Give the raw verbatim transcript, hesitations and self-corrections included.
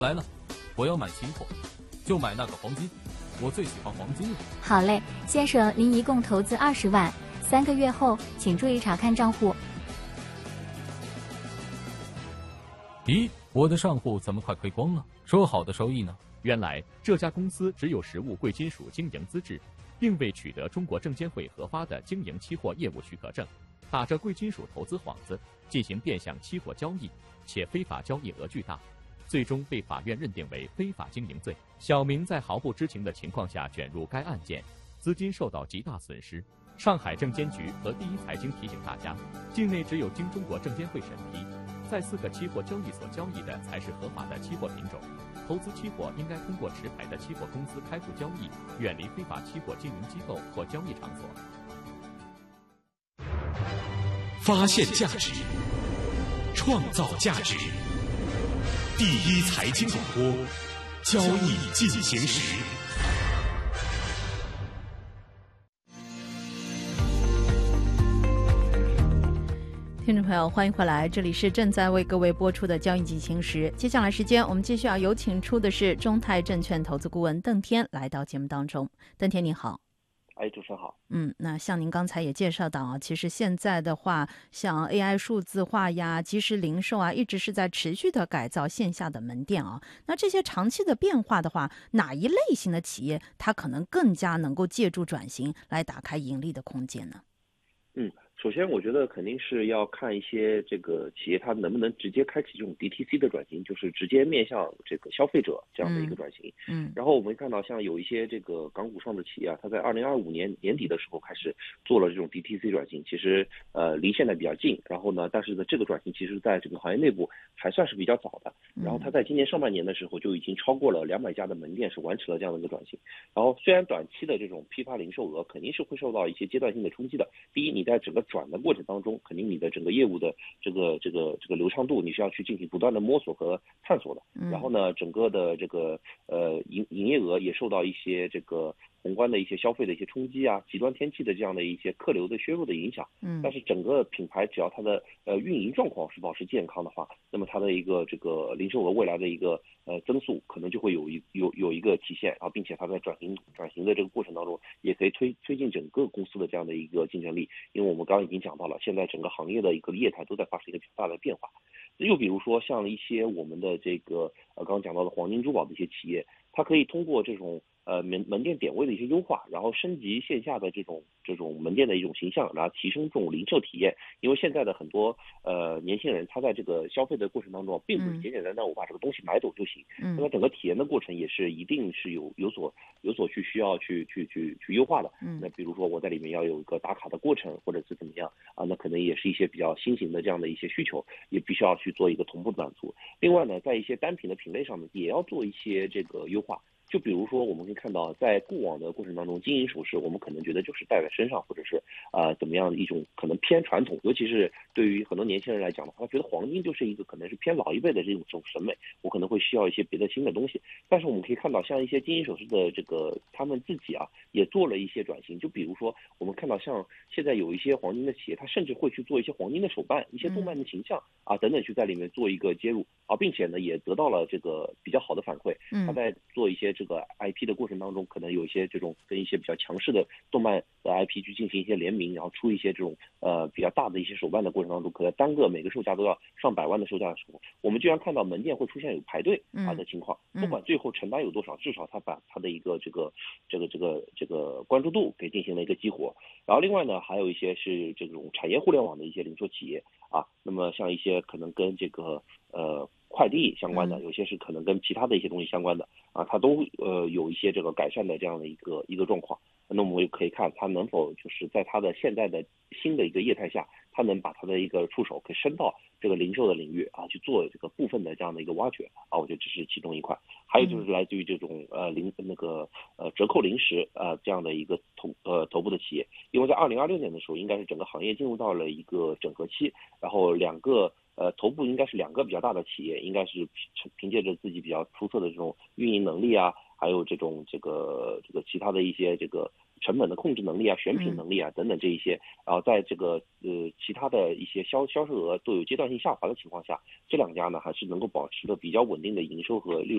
来了，我要买期货，就买那个黄金，我最喜欢黄金了。 好嘞，先生，您一共投资二十万，三个月后请注意查看账户。 咦，我的账户怎么快亏光了？说好的收益呢？ 原来这家公司只有实物贵金属经营资质，并未取得中国证监会核发的经营期货业务许可证，打着贵金属投资幌子进行变相期货交易，且非法交易额巨大，最终被法院认定为非法经营罪。小明在毫不知情的情况下卷入该案件，资金受到极大损失。上海证监局和第一财经提醒大家，境内只有经中国证监会审批，在四个期货交易所交易的才是合法的期货品种。投资期货应该通过持牌的期货公司开户交易，远离非法期货经营机构或交易场所。 发现价值，创造价值。第一财经广播，交易进行时。 听众朋友，欢迎回来，这里是正在为各位播出的交易进行时。接下来时间，我们继续要有请出的是中泰证券投资顾问邓天来到节目当中。邓天你好。 哎，主持人好。 嗯，那像您刚才也介绍到啊，其实现在的话，像 A I 数字化呀、即时零售啊，一直是在持续的改造线下的门店啊。那这些长期的变化的话，哪一类型的企业它可能更加能够借助转型来打开盈利的空间呢？ 嗯。首先，我觉得肯定是要看一些这个企业它能不能直接开启这种 D T C 的转型，就是直接面向这个消费者这样的一个转型。 嗯。嗯然后我们看到，像有一些这个港股上的企业啊，它在二零二五年年底的时候开始做了这种 D T C 转型，其实呃离现在比较近。然后呢，但是呢，这个转型其实在这个行业内部还算是比较早的。然后它在今年上半年的时候就已经超过了两百家的门店是完成了这样的一个转型。然后虽然短期的这种批发零售额肯定是会受到一些阶段性的冲击的。第一，你在整个转的过程当中，肯定你的整个业务的这个这个这个流畅度，你是要去进行不断的摸索和探索的。然后呢，整个的这个呃营营业额也受到一些这个宏观的一些消费的一些冲击啊，极端天气的这样的一些客流的削弱的影响。嗯。但是整个品牌只要它的呃运营状况是保持健康的话，那么它的一个这个零售额未来的一个呃增速可能就会有一有有一个体现，然后并且它在转型转型的这个过程当中，也可以推推进整个公司的这样的一个竞争力。因为我们刚刚已经讲到了，现在整个行业的一个业态都在发生一个比较大的变化。又比如说像一些我们的这个呃刚刚讲到的黄金珠宝的一些企业，它可以通过这种呃门门店点位的一些优化，然后升级线下的这种这种门店的一种形象，然后提升这种零售体验。因为现在的很多呃年轻人，他在这个消费的过程当中，并不是简简单单我把这个东西买走就行，那么整个体验的过程也是一定是有有所有所去需要去去去去优化的。那比如说我在里面要有一个打卡的过程，或者是怎么样啊，那可能也是一些比较新型的这样的一些需求，也必须要去做一个同步的满足。另外呢，在一些单品的品类上面，也要做一些这个优化。就比如说，我们可以看到，在过往的过程当中，金银首饰我们可能觉得就是戴在身上，或者是啊、呃、怎么样的一种可能偏传统，尤其是对于很多年轻人来讲的话，他觉得黄金就是一个可能是偏老一辈的这种这种审美，我可能会需要一些别的新的东西。但是我们可以看到，像一些金银首饰的这个他们自己啊，也做了一些转型。就比如说，我们看到像现在有一些黄金的企业，它甚至会去做一些黄金的手办、一些动漫的形象啊等等，去在里面做一个接入啊，并且呢也得到了这个比较好的反馈。他在做一些这个 I P 的过程当中，可能有一些这种跟一些比较强势的动漫的 I P 去进行一些联名，然后出一些这种呃比较大的一些手办的过程当中，可能单个每个售价都要上百万的售价的时候，我们居然看到门店会出现有排队啊的情况。不管最后承担有多少，至少他把他的一个这个这个这个这个关注度给进行了一个激活。然后另外呢，还有一些是这种产业互联网的一些零售企业啊，那么像一些可能跟这个呃快递相关的，有些是可能跟其他的一些东西相关的啊，它都呃有一些这个改善的这样的一个一个状况。那我们也可以看它能否就是在它的现在的新的一个业态下，它能把它的一个触手可以伸到这个零售的领域啊，去做这个部分的这样的一个挖掘啊，我觉得这是其中一块。还有就是来自于这种呃零那个呃折扣零食啊、呃、这样的一个头呃头部的企业，因为在二零二六年的时候，应该是整个行业进入到了一个整合期，然后两个。呃，头部应该是两个比较大的企业，应该是凭凭借着自己比较出色的这种运营能力啊， 还有这种这个这个其他的一些这个成本的控制能力啊、选品能力啊等等这一些，然后在这个呃其他的一些销销售额都有阶段性下滑的情况下，这两家呢还是能够保持着比较稳定的营收和利润